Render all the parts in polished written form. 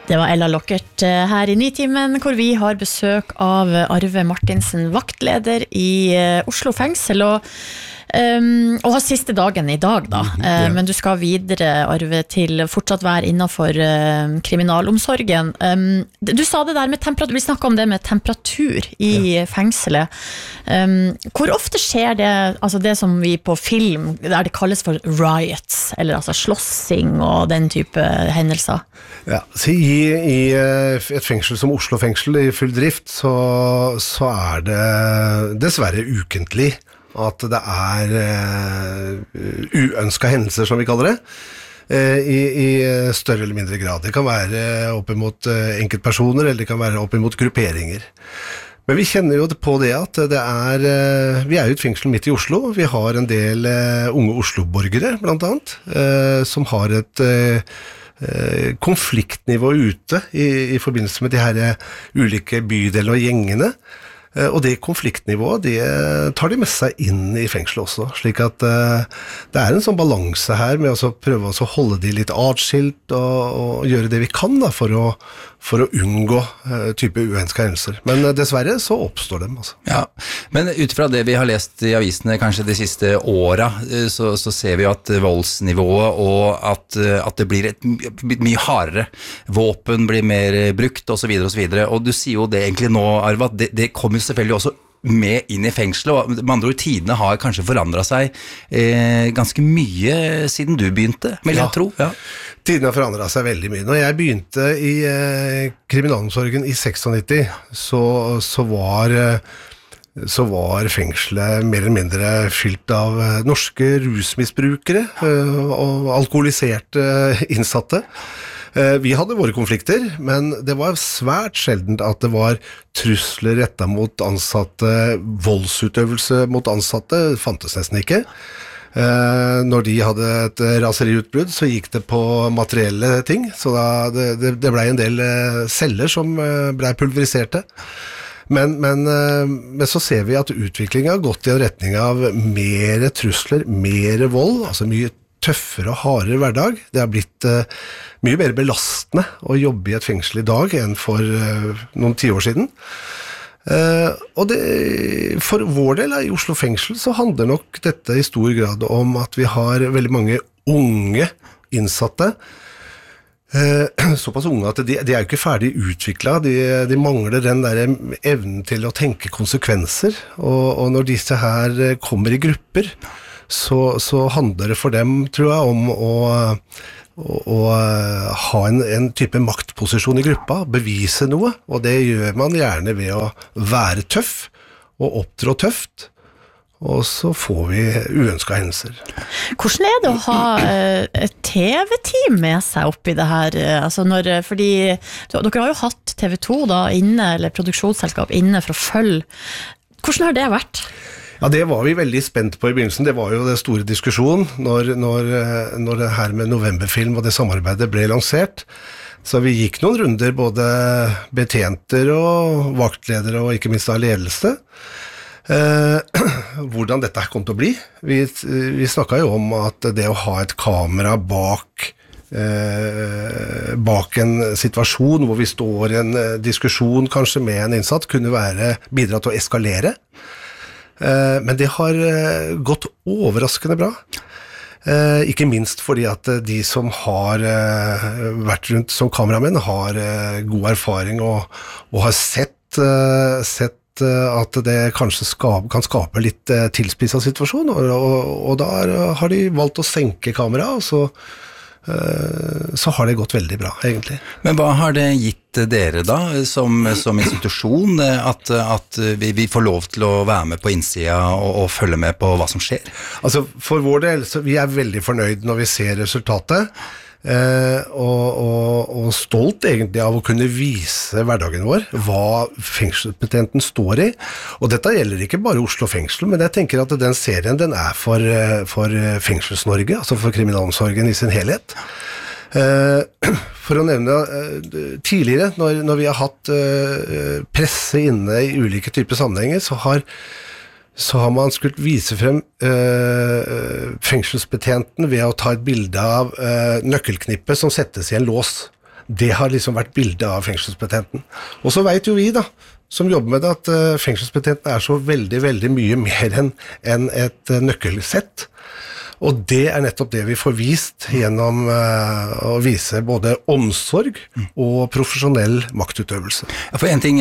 Det var Ella Lockert her I Nitimen, hvor vi har besøk av Arve Martinsen, vaktleder I Oslo fengsel, og har siste dagen I dag da. Men du skal videre, Arve, til fortsatt være innenfor kriminalomsorgen. Du sa det der med temperatur, vi snakket om det med temperatur I fengselet. Hvor ofte skjer det, altså det som vi på film, der det kalles for riots, eller altså slåssing og den type hendelser? Ja, så I et fengsel som Oslo fengsel I full drift, så det dessverre ukentlig at det uønsket hendelser, som vi kaller det, I større eller mindre grad. Det kan være opp imot enkeltpersoner, eller det kan være opp imot grupperinger. Men vi kjenner jo på det at vi jo et fengsel midt I Oslo. Vi har en del unge Oslo-borgere, blant annet, som har et konfliktnivå ute I forbindelse med de her ulike bydeler og gjengene. Og det konfliktnivået, det tar de med seg inn I fengselet også, slik at det en sånn balanse her med å prøve å holde de litt atskilt og gjøre det vi kan da, for å unngå type uønskede hendelser. Men dessverre så oppstår dem. Altså. Ja, men utifra det vi har lest I avisene kanskje de siste åra, så ser vi at voldsnivået og at det blir mye hardere. Våpen blir mer brukt og så videre og så videre. Og du sier jo det egentlig nå, Arve, at det kommer selvfølgelig også med inn I fengselet, og med andre ord, tidene har kanskje forandret seg ganske mye siden du begynte, vil jeg tro. Ja. Tidene har forandret seg veldig mye. Når jeg begynte I kriminalomsorgen I 96, så var fengselet mer eller mindre fylt av norske rusmisbrukere og alkoholiserte innsatte. Vi hadde våre konflikter, men det var svært sjeldent at det var trusler rettet mot ansatte, voldsutøvelse mot ansatte, fantes nesten ikke. Når de hadde et raseriutbrudd, så gikk det på materielle ting, så det ble en del celler som ble pulveriserte. Men så ser vi at utviklingen har gått I en retning av mer trusler, mer vold, altså mye tøffere og hardere hverdag. Det har blitt mye mer belastende å jobbe I et fengsel I dag enn for noen 10 år siden. Og for vår del I Oslo fengsel så handler nok dette I stor grad om at vi har veldig mange unge innsatte, såpass unge at de jo ikke ferdig utviklet, de mangler den der evnen til å tenke konsekvenser, og når disse her kommer I grupper, så handler det for dem, tror jeg, om å ha en type maktposisjon I gruppa, bevise noe, og det gjør man gjerne ved å være tøff og opptrå tøft, og så får vi uønskede hendelser. Hvordan det å ha et TV-team med seg oppi det her? Altså fordi dere har jo hatt TV2 da inne, eller produksjonsselskap inne for å følge. Hvordan har det vært? Ja, det var vi veldig spent på I begynnelsen. Det var jo det store diskusjonen når det her med novemberfilm og det samarbeidet ble lansert. Så vi gikk noen runder, både betjenter og vaktledere og ikke minst av ledelse. Hvordan dette kom til å bli. Vi snakket jo om at det å ha et kamera bak en situasjon hvor vi står I en diskusjon kanskje med en innsatt kunne bidra til å eskalere. Men det har gått overraskende bra. Ikke minst fordi at de som har vært rundt som kameramenn har god erfaring og har sett at det kanskje kan skape litt tilspisset situasjon, og da har de valgt å senke kamera, og så har det gått veldig bra, egentlig. Men hva har det gitt dere da, som institusjon, at vi får lov til å være med på innsida og følge med på hva som skjer? Altså, for vår del, så vi veldig fornøyd når vi ser resultatet, og stolt egentlig av å kunne vise hverdagen vår, hva fengselsbetjenten står I, og dette gjelder ikke bare Oslo fengsel, men jeg tenker at den serien den for Fengsels-Norge, altså for kriminalomsorgen I sin helhet. For å nevne tidligere, når vi har hatt presse inne I ulike typer sammenhenger, så har man skulle vise frem fengselsbetjenten ved å ta et bilde av nøkkelknippet som settes I en lås. Det har liksom vært bildet av fengselsbetjenten. Og så vet jo vi da, som jobber med det, at fengselsbetjenten så veldig, veldig mye mer enn et nøkkelsett. Og det nettopp det vi får vist gjennom å vise både omsorg og profesjonell maktutøvelse. Ja, for en ting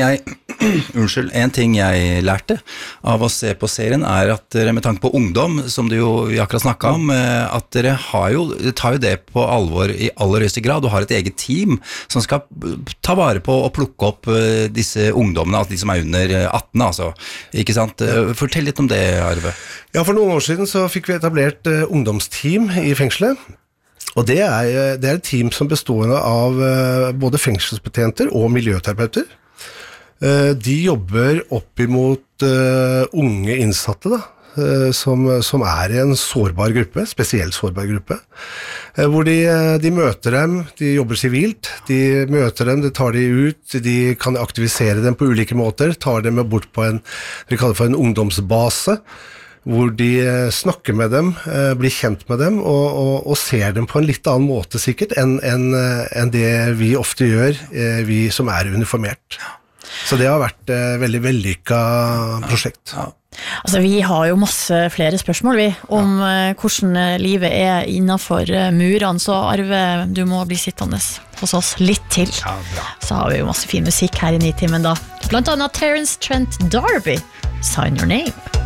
jeg lærte av å se på serien at dere med tanke på ungdom, som vi akkurat snakket om, at dere tar jo det på alvor i aller høyeste grad, og har et eget team som skal ta vare på og plukke opp disse ungdommene, altså de som under 18, altså. Ikke sant? Fortell litt om det, Arve. Ja, for noen år siden så fikk vi etablert ungdomsteam i fengselet, og det et team som består av både fengselsbetjenter og miljøterapeuter. De jobber opp imot unge innsatte da, som i en sårbar gruppe, spesielt sårbar gruppe, hvor de møter dem, de jobber sivilt, de møter dem, de tar de ut, de kan aktivisere dem på ulike måter, tar dem bort på vi kaller det for en ungdomsbase, hvor de snakker med dem, blir kjent med dem, og ser dem på en litt annen måte sikkert, enn det vi ofte gjør, vi som uniformert. Så det har vært et veldig vellykket prosjekt. Ja. Altså, vi har jo masse flere spørsmål om hvordan livet innenfor murene, så Arve, du må bli sittende hos oss litt til. Ja, bra. Så har vi jo masse fin musikk her i Nitimen da. Blant annet Terence Trent D'Arby, Sign Your Name.